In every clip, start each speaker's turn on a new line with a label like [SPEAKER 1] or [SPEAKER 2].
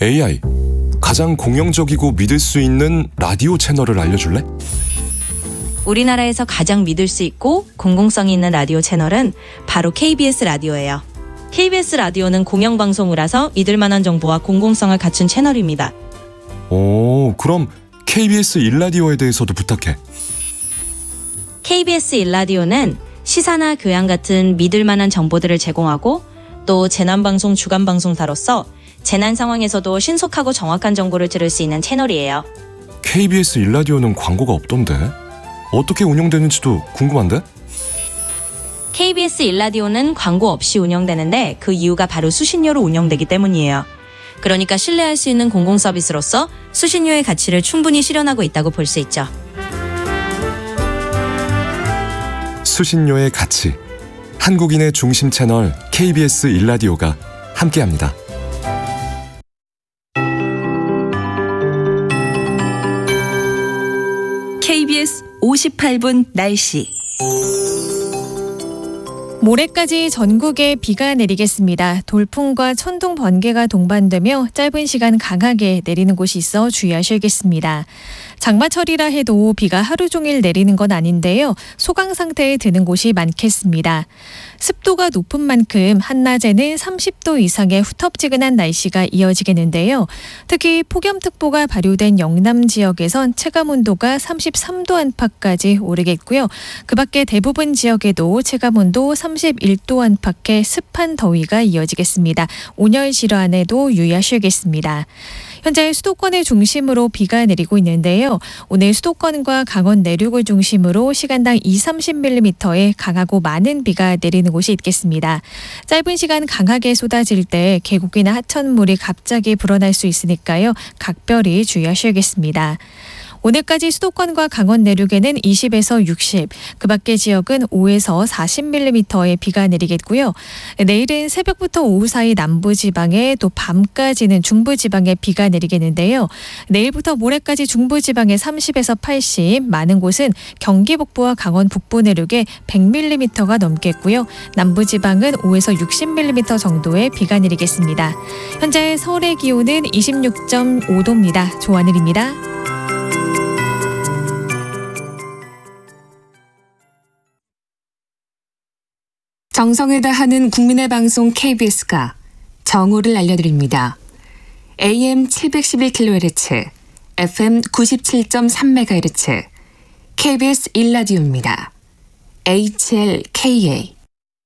[SPEAKER 1] AI, 가장 공영적이고 믿을 수 있는 라디오 채널을 알려줄래?
[SPEAKER 2] 우리나라에서 가장 믿을 수 있고 공공성이 있는 라디오 채널은 바로 KBS 라디오예요. KBS 라디오는 공영방송이라서 믿을 만한 정보와 공공성을 갖춘 채널입니다.
[SPEAKER 1] 오, 그럼 KBS 1라디오에 대해서도 부탁해.
[SPEAKER 2] KBS 1라디오는 시사나 교양 같은 믿을 만한 정보들을 제공하고 또 재난방송 주간방송사로서 재난 상황에서도 신속하고 정확한 정보를 들을 수 있는 채널이에요.
[SPEAKER 1] KBS 1라디오는 광고가 없던데? 어떻게 운영되는지도 궁금한데?
[SPEAKER 2] KBS 1라디오는 광고 없이 운영되는데 그 이유가 바로 수신료로 운영되기 때문이에요. 그러니까 신뢰할 수 있는 공공서비스로서 수신료의 가치를 충분히 실현하고 있다고 볼 수 있죠.
[SPEAKER 1] 수신료의 가치. 한국인의 중심 채널 KBS 1라디오가 함께합니다.
[SPEAKER 3] KBS 58분 날씨.
[SPEAKER 4] 모레까지 전국에 비가 내리겠습니다. 돌풍과 천둥, 번개가 동반되며 짧은 시간 강하게 내리는 곳이 있어 주의하셔야겠습니다. 장마철이라 해도 비가 하루 종일 내리는 건 아닌데요. 소강 상태에 드는 곳이 많겠습니다. 습도가 높은 만큼 한낮에는 30도 이상의 후텁지근한 날씨가 이어지겠는데요. 특히 폭염특보가 발효된 영남 지역에선 체감온도가 33도 안팎까지 오르겠고요. 그 밖에 대부분 지역에도 체감온도 31도 안팎의 습한 더위가 이어지겠습니다. 온열 질환에도 유의하셔야겠습니다. 현재 수도권을 중심으로 비가 내리고 있는데요. 오늘 수도권과 강원 내륙을 중심으로 시간당 20-30mm의 강하고 많은 비가 내리는 곳이 있겠습니다. 짧은 시간 강하게 쏟아질 때 계곡이나 하천물이 갑자기 불어날 수 있으니까요. 각별히 주의하셔야겠습니다. 오늘까지 수도권과 강원 내륙에는 20에서 60, 그 밖의 지역은 5에서 40mm의 비가 내리겠고요. 내일은 새벽부터 오후 사이 남부지방에 또 밤까지는 중부지방에 비가 내리겠는데요. 내일부터 모레까지 중부지방에 30에서 80, 많은 곳은 경기 북부와 강원 북부 내륙에 100mm가 넘겠고요. 남부지방은 5에서 60mm 정도의 비가 내리겠습니다. 현재 서울의 기온은 26.5도입니다. 조하늘입니다.
[SPEAKER 3] 정성을 다하는 국민의 방송 KBS가 정오를 알려드립니다. AM 711kHz, FM 97.3MHz, KBS 1라디오입니다. HLKA.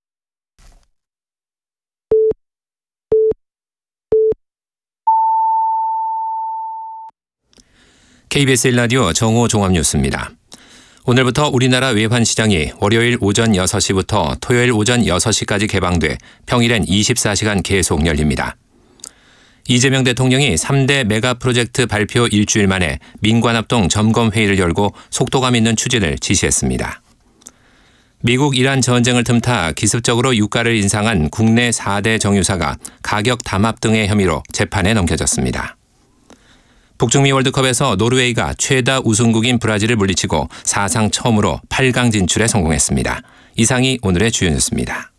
[SPEAKER 5] KBS 1라디오 정오 종합뉴스입니다. 오늘부터 우리나라 외환시장이 월요일 오전 6시부터 토요일 오전 6시까지 개방돼 평일엔 24시간 계속 열립니다. 이재명 대통령이 3대 메가프로젝트 발표 일주일 만에 민관합동 점검회의를 열고 속도감 있는 추진을 지시했습니다. 미국 이란 전쟁을 틈타 기습적으로 유가를 인상한 국내 4대 정유사가 가격 담합 등의 혐의로 재판에 넘겨졌습니다. 북중미 월드컵에서 노르웨이가 최다 우승국인 브라질을 물리치고 사상 처음으로 8강 진출에 성공했습니다. 이상이 오늘의 주요 뉴스입니다.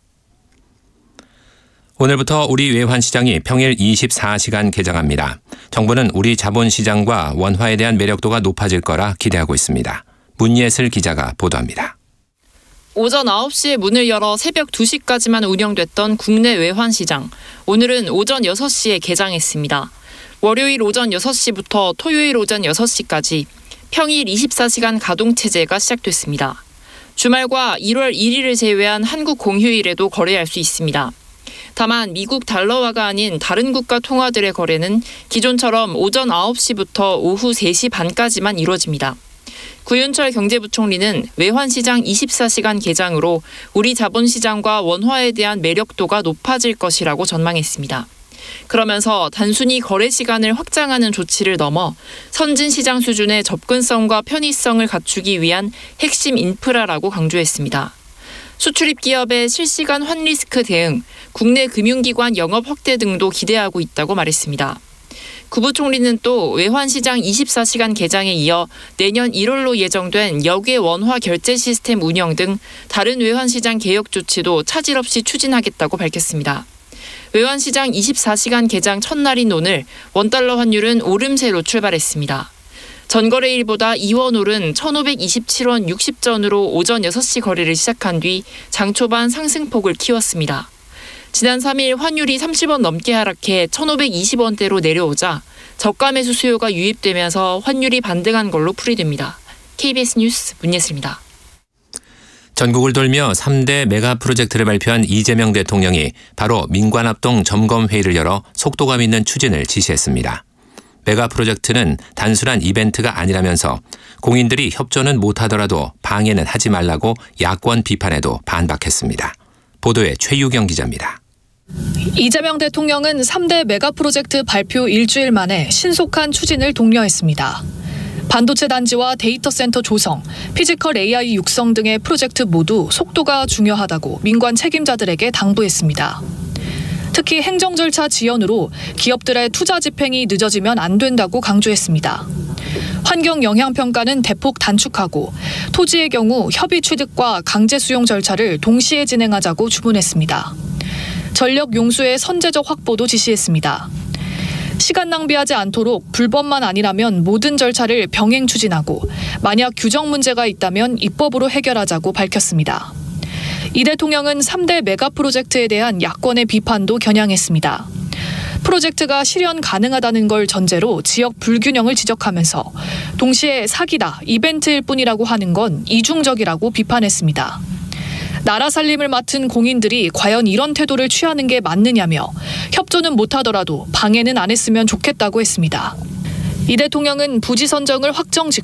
[SPEAKER 5] 오늘부터 우리 외환시장이 평일 24시간 개장합니다. 정부는 우리 자본시장과 원화에 대한 매력도가 높아질 거라 기대하고 있습니다. 문예슬 기자가 보도합니다.
[SPEAKER 6] 오전 9시에 문을 열어 새벽 2시까지만 운영됐던 국내 외환시장. 오늘은 오전 6시에 개장했습니다. 월요일 오전 6시부터 토요일 오전 6시까지 평일 24시간 가동체제가 시작됐습니다. 주말과 1월 1일을 제외한 한국 공휴일에도 거래할 수 있습니다. 다만 미국 달러화가 아닌 다른 국가 통화들의 거래는 기존처럼 오전 9시부터 오후 3시 반까지만 이루어집니다. 구윤철 경제부총리는 외환시장 24시간 개장으로 우리 자본시장과 원화에 대한 매력도가 높아질 것이라고 전망했습니다. 그러면서 단순히 거래 시간을 확장하는 조치를 넘어 선진시장 수준의 접근성과 편의성을 갖추기 위한 핵심 인프라라고 강조했습니다. 수출입 기업의 실시간 환리스크 대응, 국내 금융기관 영업 확대 등도 기대하고 있다고 말했습니다. 구 부총리는 또 외환시장 24시간 개장에 이어 내년 1월로 예정된 역외 원화 결제 시스템 운영 등 다른 외환시장 개혁 조치도 차질 없이 추진하겠다고 밝혔습니다. 외환시장 24시간 개장 첫날인 오늘 원달러 환율은 오름세로 출발했습니다. 전거래일보다 2원 오른 1,527원 60전으로 오전 6시 거래를 시작한 뒤 장 초반 상승폭을 키웠습니다. 지난 3일 환율이 30원 넘게 하락해 1,520원대로 내려오자 저가 매수 수요가 유입되면서 환율이 반등한 걸로 풀이됩니다. KBS 뉴스 문예슬입니다.
[SPEAKER 5] 전국을 돌며 3대 메가 프로젝트를 발표한 이재명 대통령이 바로 민관합동 점검회의를 열어 속도감 있는 추진을 지시했습니다. 메가 프로젝트는 단순한 이벤트가 아니라면서 공인들이 협조는 못하더라도 방해는 하지 말라고 야권 비판에도 반박했습니다. 보도에 최유경 기자입니다.
[SPEAKER 7] 이재명 대통령은 3대 메가 프로젝트 발표 일주일 만에 신속한 추진을 독려했습니다. 반도체 단지와 데이터 센터 조성, 피지컬 AI 육성 등의 프로젝트 모두 속도가 중요하다고 민관 책임자들에게 당부했습니다. 특히 행정 절차 지연으로 기업들의 투자 집행이 늦어지면 안 된다고 강조했습니다. 환경 영향 평가는 대폭 단축하고 토지의 경우 협의 취득과 강제 수용 절차를 동시에 진행하자고 주문했습니다. 전력 용수의 선제적 확보도 지시했습니다. 시간 낭비하지 않도록 불법만 아니라면 모든 절차를 병행 추진하고 만약 규정 문제가 있다면 입법으로 해결하자고 밝혔습니다. 이 대통령은 3대 메가 프로젝트에 대한 야권의 비판도 겨냥했습니다. 프로젝트가 실현 가능하다는 걸 전제로 지역 불균형을 지적하면서 동시에 사기다, 이벤트일 뿐이라고 하는 건 이중적이라고 비판했습니다. 나라 살림을 맡은 공인들이 과연 이런 태도를 취하는 게 맞느냐며 협조는 못하더라도 방해는 안 했으면 좋겠다고 했습니다. 이 대통령은 부지 선정을 확정